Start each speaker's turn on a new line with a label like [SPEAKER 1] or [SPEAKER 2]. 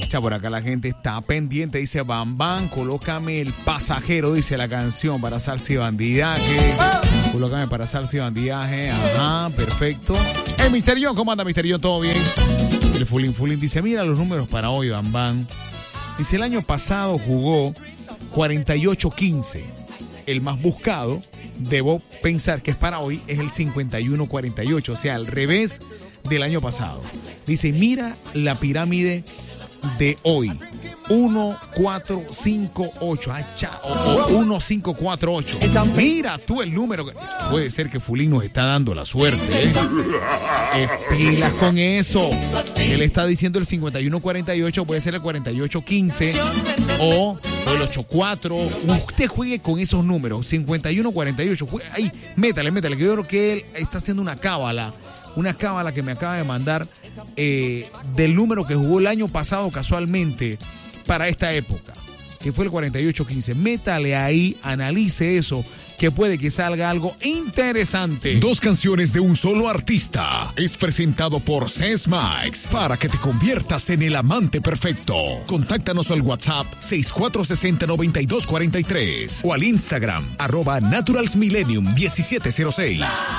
[SPEAKER 1] Hacha, por acá la gente está pendiente. Dice Bam Bam, colócame el pasajero, dice la canción, para salsa y bandidaje. Colócame para salsa y bandidaje. Ajá, perfecto. El Misterio, ¿cómo anda, Misterio? ¿Todo bien? El Fulín dice, mira los números para hoy, Bam Bam. Dice, el año pasado jugó 48-15. El más buscado, debo pensar que es para hoy, es el 51-48. O sea, al revés del año pasado. Dice, mira la pirámide de hoy. 1, 4, 5, 8. O 1, 5, 4, 8. Mira tú el número. Puede ser que Fulín nos está dando la suerte, ¿eh? Pilas con eso. Él está diciendo el 51-48, puede ser el 48-15 o el 8-4. Usted juegue con esos números. 51-48. Ahí, métale. Que yo creo que él está haciendo una cábala que me acaba de mandar del número que jugó el año pasado casualmente para esta época, que fue el 48-15. Métale ahí, analice eso, que puede que salga algo interesante.
[SPEAKER 2] 2 canciones de un solo artista. Es presentado por Sesmax para que te conviertas en el amante perfecto. Contáctanos al WhatsApp 6460-9243 o al Instagram @naturalsmillennium1706.